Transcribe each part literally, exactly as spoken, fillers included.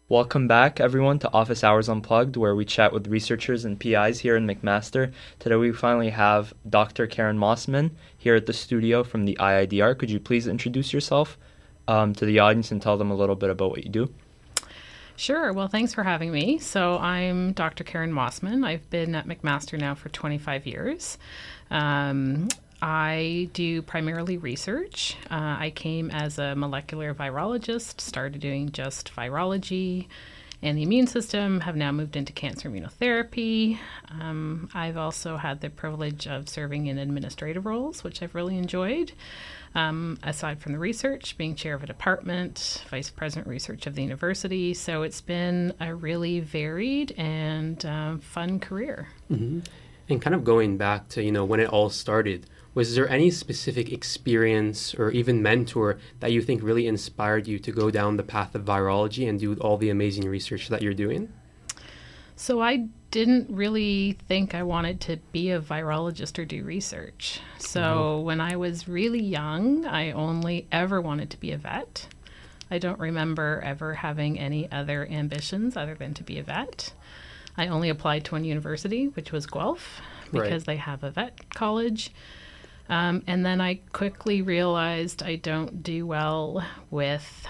Welcome back, everyone, to Office Hours Unplugged, where we chat with researchers and P Is here in McMaster. Today we finally have Doctor Karen Mossman here at the studio from the I I D R. Could you please introduce yourself um, to the audience and tell them a little bit about what you do? Sure. Well, thanks for having me. So I'm Doctor Karen Mossman. I've been at McMaster now for twenty-five years. Um, I do primarily research. Uh, I came as a molecular virologist, started doing just virology and the immune system, have now moved into cancer immunotherapy. Um, I've also had the privilege of serving in administrative roles, which I've really enjoyed. Um, aside from the research, being chair of a department, vice president research of the university. So it's been a really varied and uh, fun career. Mm-hmm. And kind of going back to, you know, when it all started, was there any specific experience or even mentor that you think really inspired you to go down the path of virology and do all the amazing research that you're doing? So I didn't really think I wanted to be a virologist or do research. So mm-hmm. when I was really young, I only ever wanted to be a vet. I don't remember ever having any other ambitions other than to be a vet. I only applied to one university, which was Guelph, because right. they have a vet college. Um, and then I quickly realized I don't do well with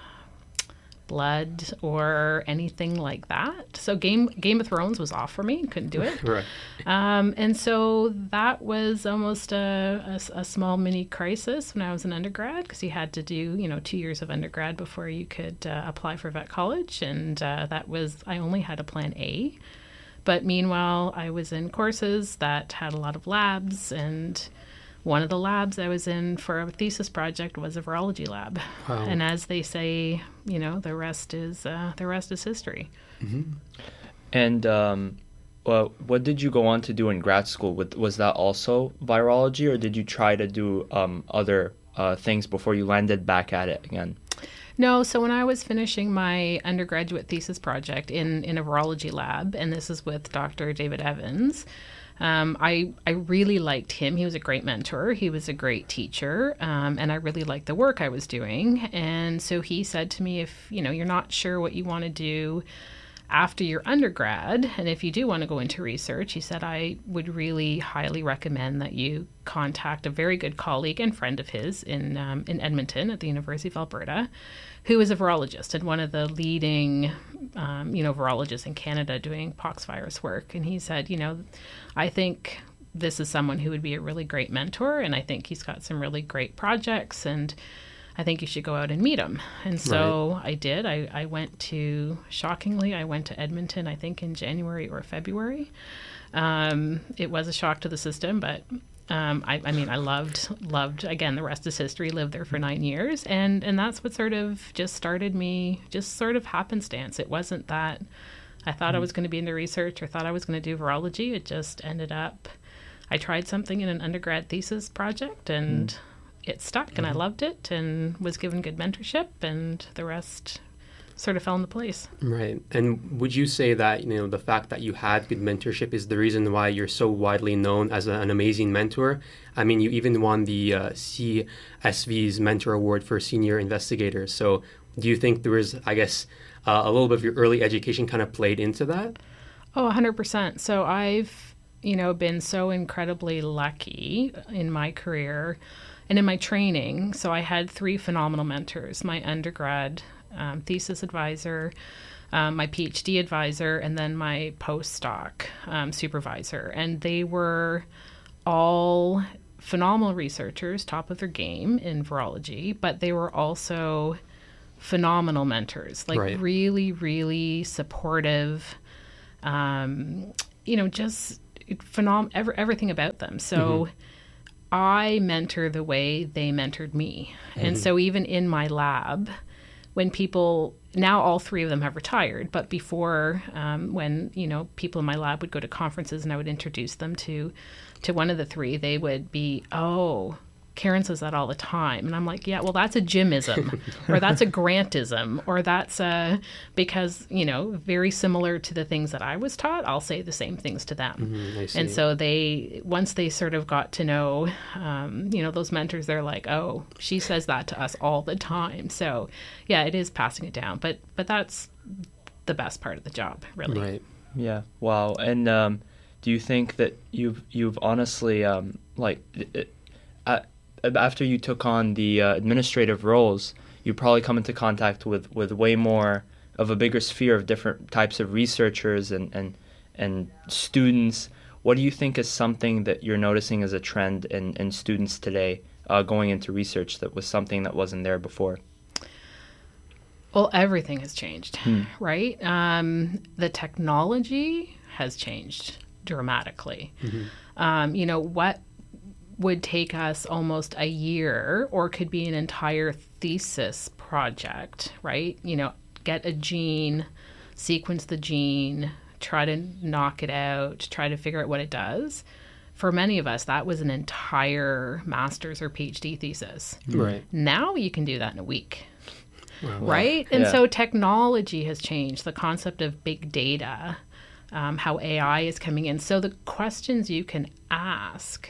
blood or anything like that. So Game Game of Thrones was off for me. Couldn't do it. Right. Um, and so that was almost a, a, a small mini crisis when I was an undergrad, because you had to do, you know, two years of undergrad before you could uh, apply for vet college. And uh, that was, I only had a plan A. But meanwhile, I was in courses that had a lot of labs, and one of the labs I was in for a thesis project was a virology lab. Wow. And as they say, you know, the rest is uh, the rest is history. Mm-hmm. And um, well, what did you go on to do in grad school? Was that also virology, or did you try to do um, other uh, things before you landed back at it again? No, so when I was finishing my undergraduate thesis project in, in a virology lab, and this is with Doctor David Evans, Um, I, I really liked him. He was a great mentor. He was a great teacher. Um, and I really liked the work I was doing. And so he said to me, if, you know, you're not sure what you want to do after your undergrad, and if you do want to go into research, he said, I would really highly recommend that you contact a very good colleague and friend of his in, um, in Edmonton at the University of Alberta, who is a virologist and one of the leading, um, you know, virologists in Canada doing poxvirus work. And he said, you know, I think this is someone who would be a really great mentor, and I think he's got some really great projects, and I think you should go out and meet him. And so right. I did. I, I went to, shockingly, I went to Edmonton, I think in January or February. Um, it was a shock to the system, but um, I, I mean, I loved, loved, again, the rest is history, lived there for nine years. And, and that's what sort of just started me, just sort of happenstance. It wasn't that I thought mm. I was going to be into research or thought I was going to do virology. It just ended up, I tried something in an undergrad thesis project, and mm. it stuck, and mm-hmm. I loved it and was given good mentorship, and the rest sort of fell into place. Right. And would you say that, you know, the fact that you had good mentorship is the reason why you're so widely known as a, an amazing mentor? I mean, you even won the uh, C S V's Mentor Award for Senior Investigators. So do you think there was, I guess, uh, a little bit of your early education kind of played into that? Oh, one hundred percent. So I've, you know, been so incredibly lucky in my career and in my training. So I had three phenomenal mentors: my undergrad um, thesis advisor, um, my PhD advisor, and then my postdoc um, supervisor. And they were all phenomenal researchers, top of their game in virology, but they were also phenomenal mentors, like right. really, really supportive, um, you know, just phenom- ever, everything about them. So mm-hmm. I mentor the way they mentored me. Mm-hmm. And so even in my lab, when people, now all three of them have retired, but before um, when, you know, people in my lab would go to conferences and I would introduce them to, to one of the three, they would be, oh, Karen says that all the time. And I'm like, yeah, well, that's a Jimism, or that's a Grantism, or that's a, because, you know, very similar to the things that I was taught, I'll say the same things to them. Mm-hmm, I see. And so they, once they sort of got to know, um, you know, those mentors, they're like, oh, she says that to us all the time. So yeah, it is passing it down. But, but that's the best part of the job, really. Right. Yeah. Wow. And um, do you think that you've you've honestly um, like it, uh, after you took on the uh, administrative roles, you probably come into contact with, with way more of a bigger sphere of different types of researchers and, and and students. What do you think is something that you're noticing as a trend in, in students today uh, going into research that was something that wasn't there before? Well, everything has changed, Hmm. right? Um, the technology has changed dramatically. Mm-hmm. Um, you know, what would take us almost a year or could be an entire thesis project, right? You know, get a gene, sequence the gene, try to knock it out, try to figure out what it does. For many of us, that was an entire master's or PhD thesis. Right. Now you can do that in a week. Wow. Right? And Yeah. so technology has changed, the concept of big data, um, how A I is coming in. So the questions you can ask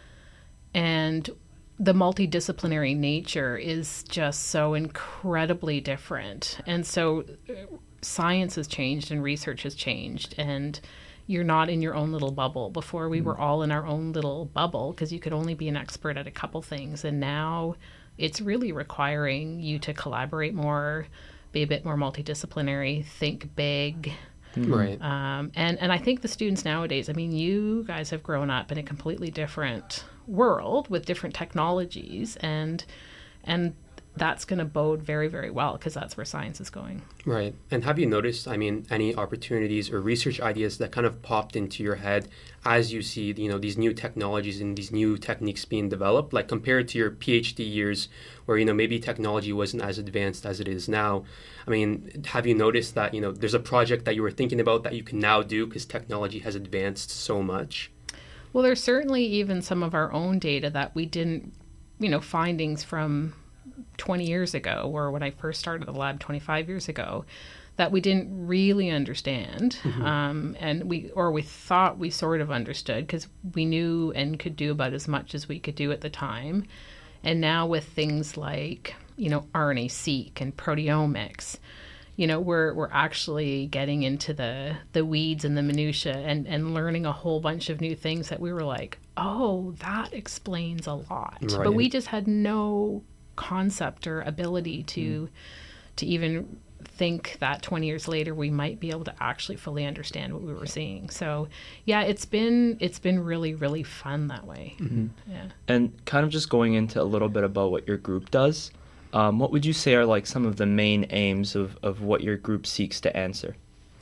and the multidisciplinary nature is just so incredibly different. And so uh, science has changed and research has changed, and you're not in your own little bubble. Before we were all in our own little bubble because you could only be an expert at a couple things. And now it's really requiring you to collaborate more, be a bit more multidisciplinary, think big. Right. Um, and, and I think the students nowadays, I mean, you guys have grown up in a completely different world with different technologies, and and that's going to bode very, very well because that's where science is going. Right. And have you noticed, I mean, any opportunities or research ideas that kind of popped into your head as you see, you know, these new technologies and these new techniques being developed, like compared to your PhD years where, you know, maybe technology wasn't as advanced as it is now? I mean, have you noticed that, you know, there's a project that you were thinking about that you can now do because technology has advanced so much? Well, there's certainly even some of our own data that we didn't, you know, findings from twenty years ago, or when I first started the lab twenty-five years ago, that we didn't really understand. Mm-hmm. Um, and we, or we thought we sort of understood because we knew and could do about as much as we could do at the time. And now with things like, you know, R N A-seq and proteomics, you know, we're we're actually getting into the the weeds and the minutia and, and learning a whole bunch of new things that we were like, oh, that explains a lot. Right. But we just had no concept or ability to mm. to even think that twenty years later we might be able to actually fully understand what we were seeing. So yeah, it's been it's been really, really fun that way. Mm-hmm. Yeah. And kind of just going into a little bit about what your group does, um, what would you say are like some of the main aims of, of what your group seeks to answer?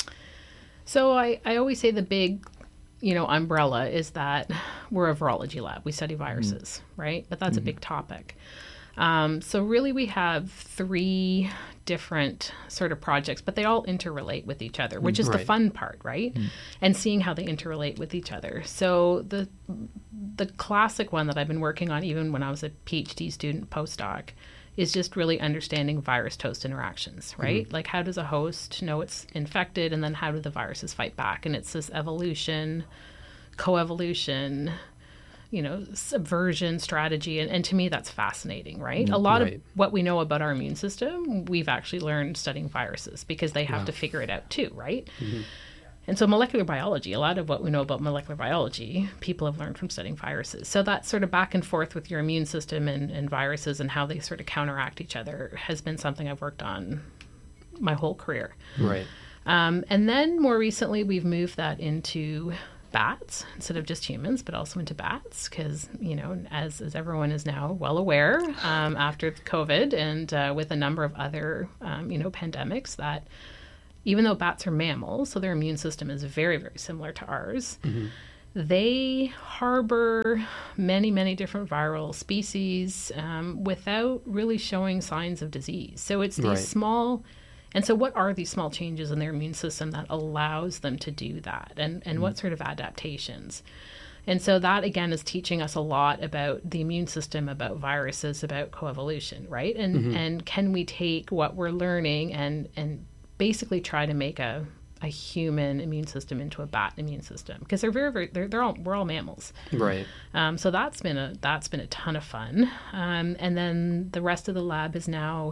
So I, I always say the big, you know, umbrella is that we're a virology lab. We study viruses, mm-hmm. right? But that's mm-hmm. a big topic. Um, so really we have three different sort of projects, but they all interrelate with each other, which is right. the fun part, right? Mm. And seeing how they interrelate with each other. So the the classic one that I've been working on even when I was a PhD student postdoc is just really understanding virus-host interactions, right? Mm. Like how does a host know it's infected, and then how do the viruses fight back? And it's this evolution, coevolution, you know, subversion strategy. And, and to me, that's fascinating, right? A lot right. of what we know about our immune system, we've actually learned studying viruses because they have wow. to figure it out too, right? Mm-hmm. And so molecular biology, a lot of what we know about molecular biology, people have learned from studying viruses. So that sort of back and forth with your immune system and, and viruses and how they sort of counteract each other has been something I've worked on my whole career. Right. Um, and then more recently, we've moved that into bats instead of just humans, but also into bats because, you know, as, as everyone is now well aware, um, after COVID and uh, with a number of other, um, you know, pandemics, that even though bats are mammals, so their immune system is very, very similar to ours, mm-hmm. they harbor many, many different viral species um, without really showing signs of disease. So it's these right. small... And so what are these small changes in their immune system that allows them to do that? And, and mm. what sort of adaptations? And so that, again, is teaching us a lot about the immune system, about viruses, about coevolution, right? And mm-hmm. and can we take what we're learning and, and basically try to make a, a human immune system into a bat immune system? Because they're very, very, they're, they're all, we're all mammals. Right. Um, so that's been a, that's been a ton of fun. Um, and then the rest of the lab is now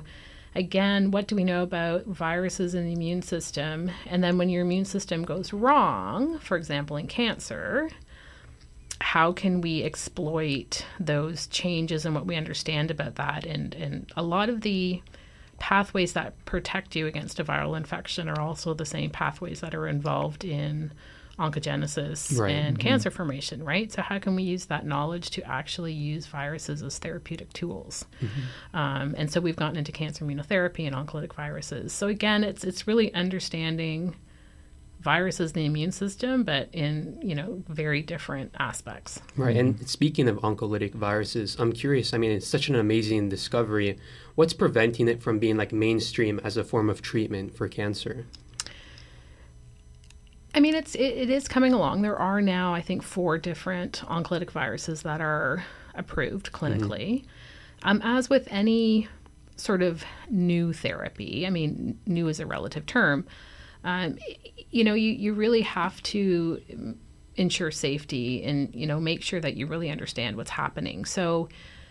again, what do we know about viruses in the immune system? And then when your immune system goes wrong, for example, in cancer, how can we exploit those changes and what we understand about that? And, and a lot of the pathways that protect you against a viral infection are also the same pathways that are involved in oncogenesis right. and mm-hmm. cancer formation, right? So how can we use that knowledge to actually use viruses as therapeutic tools? Mm-hmm. Um, and so we've gotten into cancer immunotherapy and oncolytic viruses. So again, it's it's really understanding viruses in the immune system, but in, you know, very different aspects. Right. And speaking of oncolytic viruses, I'm curious, I mean, it's such an amazing discovery. What's preventing it from being like mainstream as a form of treatment for cancer? I mean, it's it, it is coming along. There are now, I think, four different oncolytic viruses that are approved clinically. Mm-hmm. Um, as with any sort of new therapy, I mean, new is a relative term, um, you know, you, you really have to ensure safety and, you know, make sure that you really understand what's happening. So,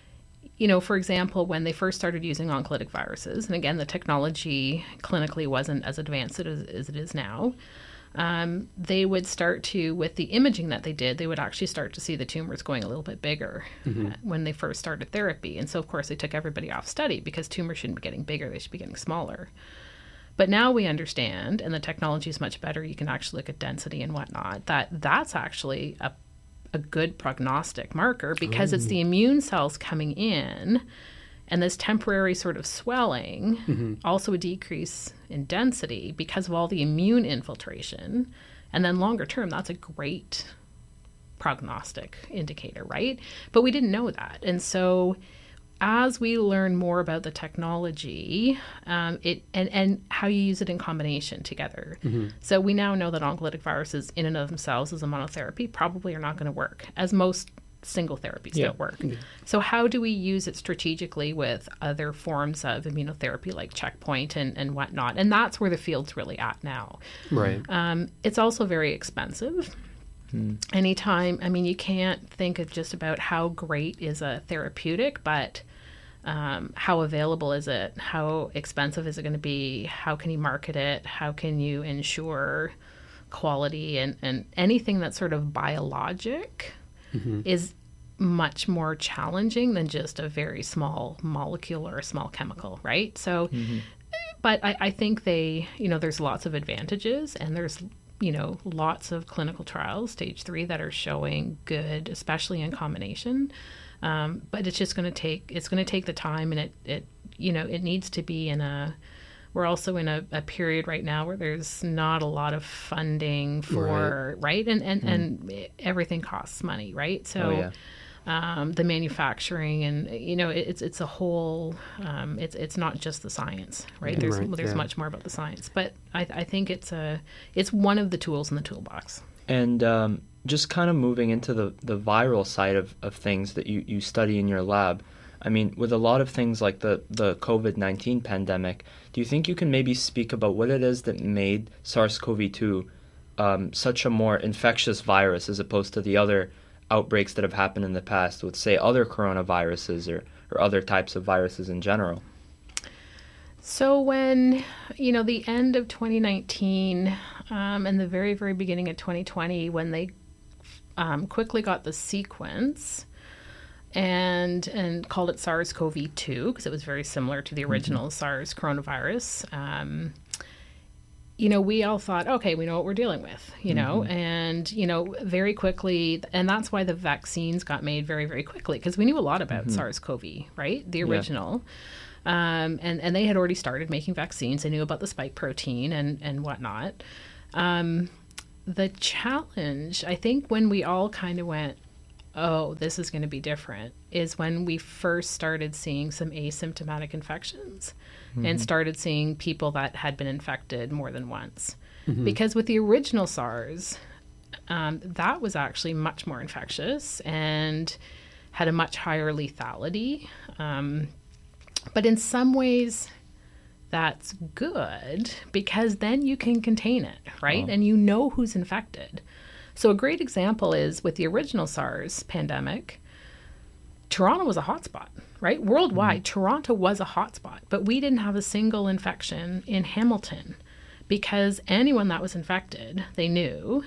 you know, for example, when they first started using oncolytic viruses, and again, the technology clinically wasn't as advanced as, as it is now, um, they would start to, with the imaging that they did, they would actually start to see the tumors going a little bit bigger mm-hmm. uh, when they first started therapy. And so, of course, they took everybody off study because tumors shouldn't be getting bigger, they should be getting smaller. But now we understand, and the technology is much better, you can actually look at density and whatnot, that that's actually a, a good prognostic marker because oh. it's the immune cells coming in and this temporary sort of swelling, mm-hmm. also a decrease in density because of all the immune infiltration. And then longer term, that's a great prognostic indicator, right? But we didn't know that. And so as we learn more about the technology um, it and, and how you use it in combination together. Mm-hmm. So we now know that oncolytic viruses in and of themselves as a monotherapy probably are not going to work, as most single therapies yeah. don't work. Mm-hmm. So how do we use it strategically with other forms of immunotherapy like checkpoint and, and whatnot? And that's where the field's really at now. Right. Um, it's also very expensive. Hmm. Anytime, I mean, you can't think of just about how great is a therapeutic, but um, how available is it? How expensive is it going to be? How can you market it? How can you ensure quality? And, and anything that's sort of biologic mm-hmm. is much more challenging than just a very small molecule or a small chemical, right? So, mm-hmm. but I, I think they, you know, there's lots of advantages and there's you know, lots of clinical trials, stage three, that are showing good, especially in combination. Um, but it's just going to take, it's going to take the time, and it, it, you know, it needs to be in a, we're also in a, a period right now where there's not a lot of funding for, right? right? And, and, mm. and everything costs money, right? So, oh, yeah. Um, the manufacturing and, you know, it, it's it's a whole, um, it's it's not just the science, right? Yeah, there's right, there's yeah. much more about the science, but I, I think it's a it's one of the tools in the toolbox. And um, just kind of moving into the, the viral side of, of things that you, you study in your lab, I mean, with a lot of things like the, the COVID nineteen pandemic, do you think you can maybe speak about what it is that made SARS-C o V two um, such a more infectious virus as opposed to the other outbreaks that have happened in the past with, say, other coronaviruses or, or other types of viruses in general? So when, you know, the end of twenty nineteen um, and the very, very beginning of twenty twenty, when they um, quickly got the sequence and and called it SARS-C o V two, because it was very similar to the original mm-hmm. SARS coronavirus, um, you know, we all thought, okay, we know what we're dealing with, you know, mm-hmm. and, you know, very quickly, and that's why the vaccines got made very, very quickly, because we knew a lot about mm-hmm. SARS-C o V, right? The original. Yeah. Um, and, and they had already started making vaccines. They knew about the spike protein and, and whatnot. Um, the challenge, I think, when we all kind of went, oh, this is going to be different, is when we first started seeing some asymptomatic infections mm-hmm. and started seeing people that had been infected more than once. Mm-hmm. Because with the original SARS, um, that was actually much more infectious and had a much higher lethality. Um, but in some ways, that's good because then you can contain it, right? Oh. And you know who's infected. So a great example is with the original SARS pandemic, Toronto was a hotspot, right? Worldwide, mm-hmm. Toronto was a hotspot, but we didn't have a single infection in Hamilton because anyone that was infected, they knew.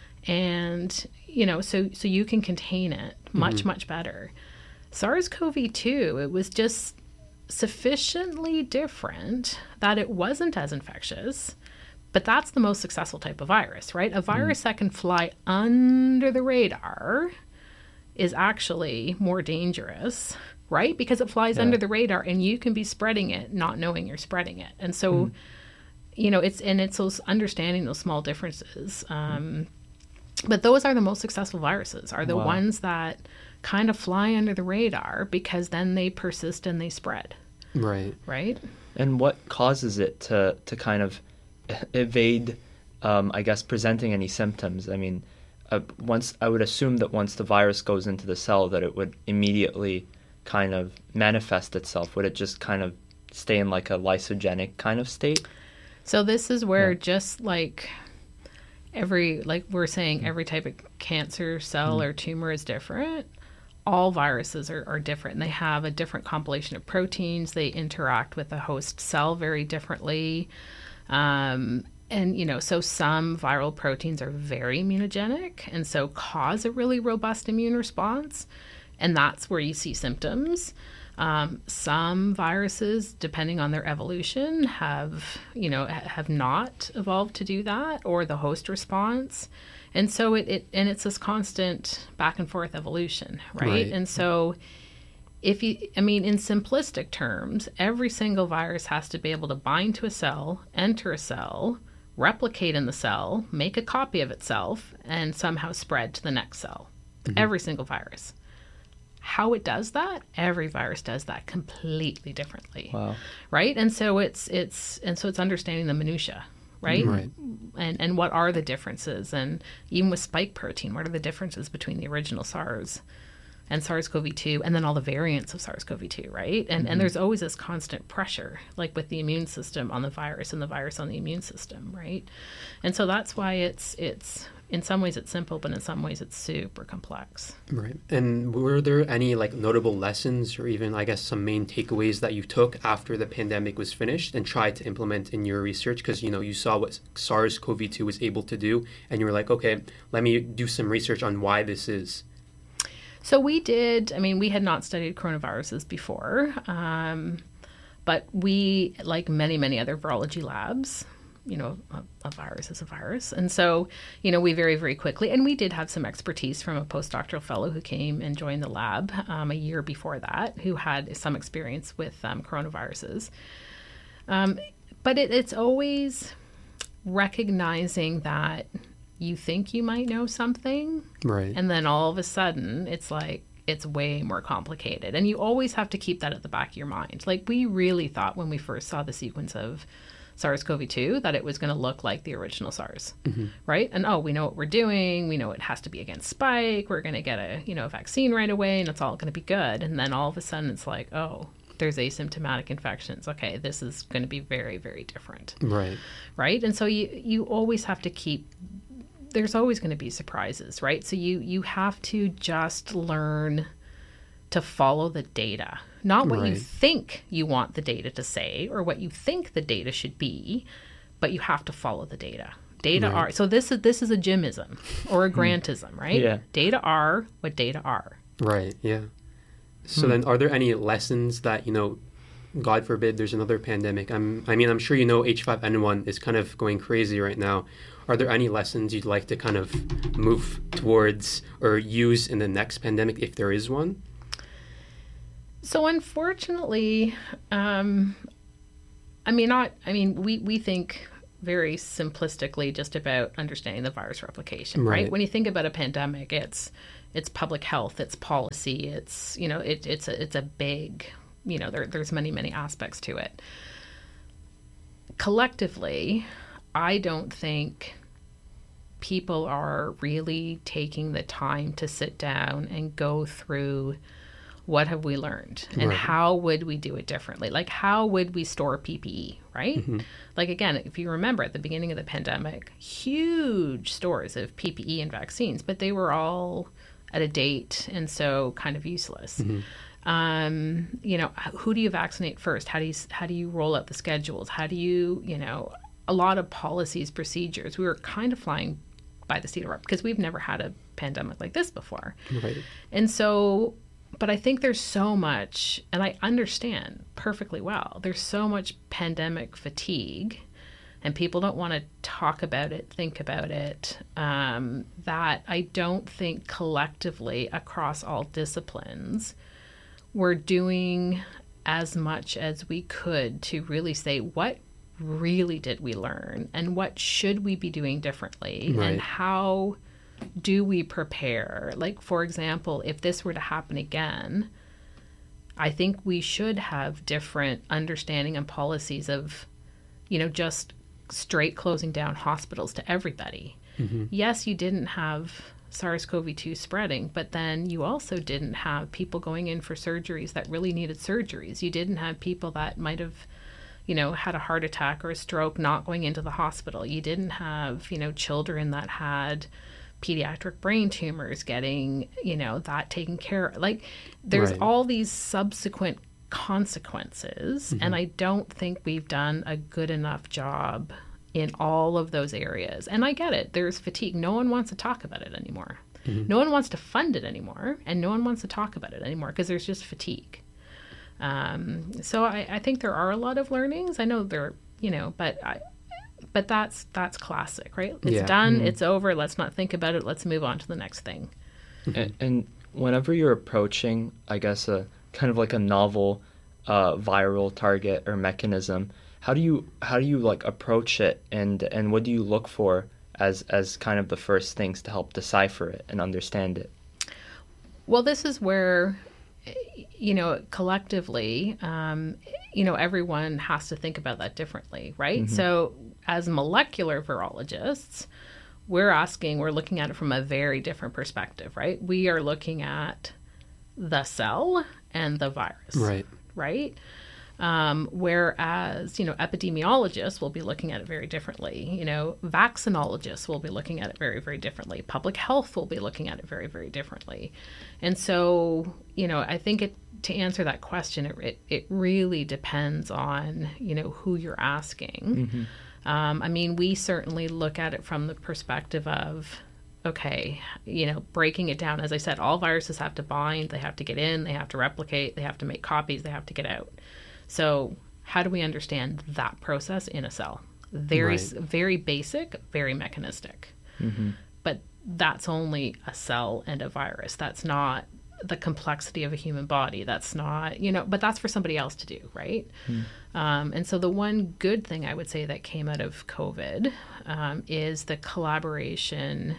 And, you know, so, so you can contain it much, mm-hmm. much better. SARS-C o V two, it was just sufficiently different that it wasn't as infectious, but that's the most successful type of virus, right? A virus mm. that can fly under the radar is actually more dangerous, right? Because it flies yeah. under the radar and you can be spreading it not knowing you're spreading it. And so, mm. you know, it's, and it's those understanding those small differences. Um, mm. But those are the most successful viruses, are the wow. ones that kind of fly under the radar because then they persist and they spread. Right. Right. And what causes it to, to kind of evade, um, I guess, presenting any symptoms? I mean, uh, once I would assume that once the virus goes into the cell that it would immediately kind of manifest itself. Would it just kind of stay in like a lysogenic kind of state? So this is where yeah. just like every, like we're saying, every type of cancer cell mm. or tumor is different. All viruses are, are different. They have a different compilation of proteins. They interact with the host cell very differently. Um, and, you know, so some viral proteins are very immunogenic and so cause a really robust immune response. And that's where you see symptoms. Um, some viruses, depending on their evolution, have, you know, have not evolved to do that, or the host response. And so it, it and it's this constant back and forth evolution, right? right? And so if you, I mean, in simplistic terms, every single virus has to be able to bind to a cell, enter a cell, replicate in the cell, make a copy of itself, and somehow spread to the next cell. Mm-hmm. Every single virus. How it does that, every virus does that completely differently. Wow. Right? And so it's it's and so it's understanding the minutia, right? Right. And and what are the differences? And even with spike protein, what are the differences between the original SARS and SARS-C o V two and then all the variants of SARS-C o V two, right? And mm-hmm. and there's always this constant pressure, like with the immune system on the virus and the virus on the immune system, right? And so that's why it's it's in some ways it's simple, but in some ways it's super complex. Right. And were there any like notable lessons or even, I guess, some main takeaways that you took after the pandemic was finished and tried to implement in your research? Because, you know, you saw what SARS-C o V two was able to do and you were like, okay, let me do some research on why this is. So we did, I mean, we had not studied coronaviruses before, um, but we, like many, many other virology labs, you know, a, a virus is a virus. And so, you know, we very, very quickly, and we did have some expertise from a postdoctoral fellow who came and joined the lab um, a year before that, who had some experience with um, coronaviruses. Um, but it, it's always recognizing that you think you might know something. Right. And then all of a sudden, it's like, it's way more complicated. And you always have to keep that at the back of your mind. Like, we really thought when we first saw the sequence of SARS-C o V two that it was going to look like the original SARS, mm-hmm. right? And, oh, we know what we're doing. We know it has to be against spike. We're going to get a, you know, a vaccine right away, and it's all going to be good. And then all of a sudden, it's like, oh, there's asymptomatic infections. Okay, this is going to be very, very different. Right. Right? And so you, you always have to keep... There's always going to be surprises, right? So you, you have to just learn to follow the data, not what right. you think you want the data to say or what you think the data should be, but you have to follow the data. Data right. are, so this is, this is a Jimism or a Grantism, right? Yeah. Data are what data are. Right. Yeah. So hmm. then are there any lessons that, you know, God forbid there's another pandemic? I'm, I mean, I'm sure you know H five N one is kind of going crazy right now. Are there any lessons you'd like to kind of move towards or use in the next pandemic if there is one? So unfortunately, um, I mean, not, I mean, we, we think very simplistically just about understanding the virus replication, right? right? When you think about a pandemic, it's, it's public health, it's policy, it's, you know, it, it's a, it's a big, you know, there, there's many, many aspects to it. Collectively, I don't think people are really taking the time to sit down and go through what have we learned and right. how would we do it differently? Like, how would we store P P E, right? Mm-hmm. Like, again, if you remember at the beginning of the pandemic, huge stores of P P E and vaccines, but they were all at a date and so kind of useless. Mm-hmm. Um, you know, who do you vaccinate first? How do you how do you roll out the schedules? How do you, you know, a lot of policies, procedures. We were kind of flying by the seat of our because we've never had a pandemic like this before. Right. And so, but I think there's so much, and I understand perfectly well, there's so much pandemic fatigue, and people don't want to talk about it, think about it, um, that I don't think collectively across all disciplines we're doing as much as we could to really say what really did we learn and what should we be doing differently, right. and how do we prepare? Like, for example, if this were to happen again, I think we should have different understanding and policies of, you know, just straight closing down hospitals to everybody. Mm-hmm. Yes, you didn't have SARS-C o V two spreading, but then you also didn't have people going in for surgeries that really needed surgeries. You didn't have people that might have, you know, had a heart attack or a stroke not going into the hospital. You didn't have, you know, children that had pediatric brain tumors getting, you know, that taken care of. Like, there's right. all these subsequent consequences, mm-hmm. and I don't think we've done a good enough job in all of those areas. And I get it. There's fatigue. No one wants to talk about it anymore. Mm-hmm. No one wants to fund it anymore, and no one wants to talk about it anymore because there's just fatigue. Um, so I, I think there are a lot of learnings. I know there, you know, but I, but that's that's classic, right? It's yeah. done. Mm-hmm. It's over. Let's not think about it. Let's move on to the next thing. Mm-hmm. And, and whenever you're approaching, I guess, a kind of like a novel uh, viral target or mechanism, how do you how do you like approach it, and and what do you look for as as kind of the first things to help decipher it and understand it? Well, this is where, you know, collectively, um, you know, everyone has to think about that differently, right? Mm-hmm. So as molecular virologists, we're asking, we're looking at it from a very different perspective, right? We are looking at the cell and the virus, right? Right? Um, whereas, you know, epidemiologists will be looking at it very differently. You know, vaccinologists will be looking at it very, very differently. Public health will be looking at it very, very differently. And so, you know, I think it, to answer that question, it, it, it really depends on, you know, who you're asking. Mm-hmm. Um, I mean, we certainly look at it from the perspective of, okay, you know, breaking it down. As I said, all viruses have to bind, they have to get in, they have to replicate, they have to make copies, they have to get out. So how do we understand that process in a cell? Very, right. very basic, very mechanistic. Mm-hmm. But that's only a cell and a virus. That's not the complexity of a human body. That's not, you know, but that's for somebody else to do, right? Mm. Um, and so the one good thing I would say that came out of COVID um, is the collaboration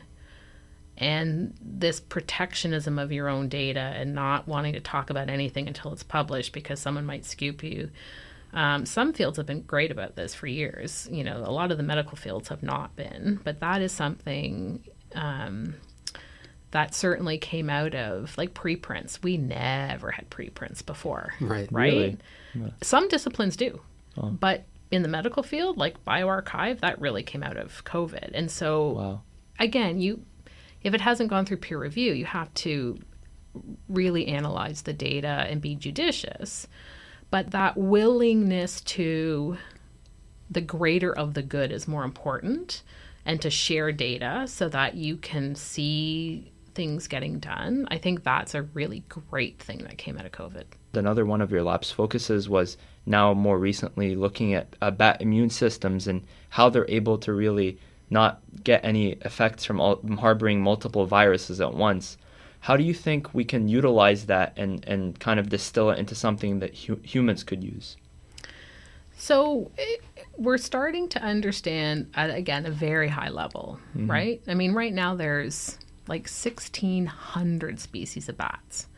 and this protectionism of your own data and not wanting to talk about anything until it's published because someone might scoop you. Um, some fields have been great about this for years. You know, a lot of the medical fields have not been, but that is something um, that certainly came out of like preprints. We never had preprints before. Right. Right. Really? Yeah. Some disciplines do, oh. but in the medical field, like bioRxiv, that really came out of COVID. And so, wow. again, you, if it hasn't gone through peer review, you have to really analyze the data and be judicious. But that willingness to the greater of the good is more important, and to share data so that you can see things getting done. I think that's a really great thing that came out of COVID. Another one of your lab's focuses was now more recently looking at uh, bat immune systems and how they're able to really not get any effects from all, harboring multiple viruses at once. How do you think we can utilize that and, and kind of distill it into something that hu- humans could use? So it, we're starting to understand, at, again, a very high level, mm-hmm. right? I mean, right now there's like sixteen hundred species of bats.